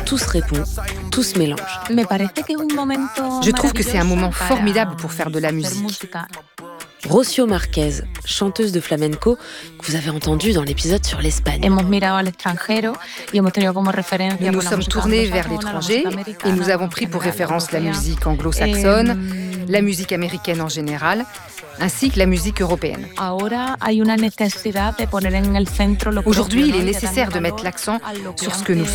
tout se répond, tout se mélange. Je trouve que c'est un moment formidable pour faire de la musique. Rocío Márquez, chanteuse de flamenco que vous avez entendue dans l'épisode sur l'Espagne. Nous nous sommes tournés vers l'étranger et nous avons pris pour référence la musique anglo-saxonne, la musique américaine en général, ainsi que la musique européenne. Aujourd'hui, il est nécessaire de mettre l'accent sur ce que nous